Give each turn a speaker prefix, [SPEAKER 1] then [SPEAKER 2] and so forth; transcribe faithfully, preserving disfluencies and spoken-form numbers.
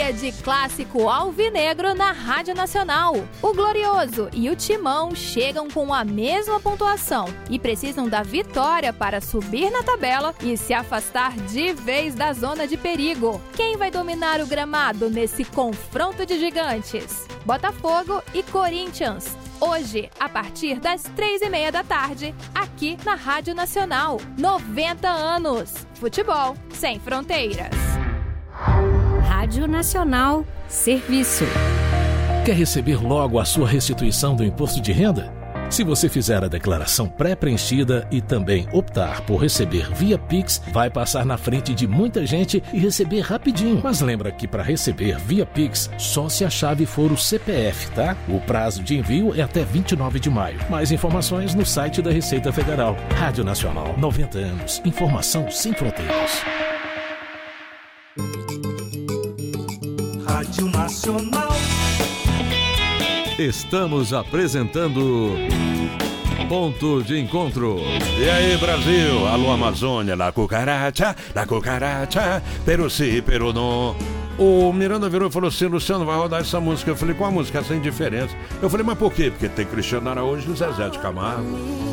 [SPEAKER 1] dia de clássico alvinegro na Rádio Nacional. O Glorioso e o Timão chegam com a mesma pontuação e precisam da vitória para subir na tabela e se afastar de vez da zona de perigo. Quem vai dominar o gramado nesse confronto de gigantes? Botafogo e Corinthians. Hoje, a partir das três e meia da tarde, aqui na Rádio Nacional. noventa anos. Futebol sem fronteiras.
[SPEAKER 2] Rádio Nacional. Serviço.
[SPEAKER 3] Quer receber logo a sua restituição do imposto de renda? Se você fizer a declaração pré-preenchida e também optar por receber via Pix, vai passar na frente de muita gente e receber rapidinho. Mas lembra que para receber via Pix, só se a chave for o C P F, tá? O prazo de envio é até vinte e nove de maio. Mais informações no site da Receita Federal. Rádio Nacional, noventa anos. Informação sem fronteiras.
[SPEAKER 4] Rádio Nacional.
[SPEAKER 5] Estamos apresentando Ponto de Encontro.
[SPEAKER 6] E aí, Brasil? Alô, Amazônia, la cucaracha, la cucaracha, pero si, pero no. O Miranda virou e falou assim: Luciano, vai rodar essa música. Eu falei: qual a música? Essa indiferença. Eu falei: mas por quê? Porque tem Cristiano Araújo e Zezé de Camargo.